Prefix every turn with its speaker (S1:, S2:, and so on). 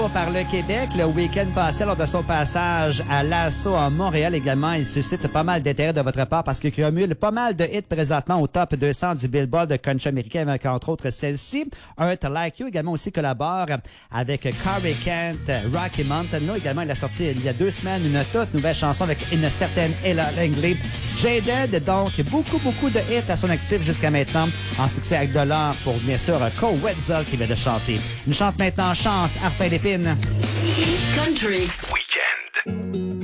S1: Par le Québec, le week-end passé, lors de son passage à l'Assaut à Montréal également, il suscite pas mal d'intérêt de votre part parce qu'il cumule pas mal de hits présentement au top 200 du Billboard de country américain avec entre autres celle-ci. Earth Like You également aussi collabore avec Corey Kent, Rocky Mountain. Là également, il a sorti il y a 2 semaines une toute nouvelle chanson avec une certaine Ella Langley. Jaded, donc beaucoup de hits à son actif jusqu'à maintenant en succès avec $, pour bien sûr Cole Wetzel qui vient de chanter. Une chante maintenant Chance, Arpin d'épine.
S2: Country.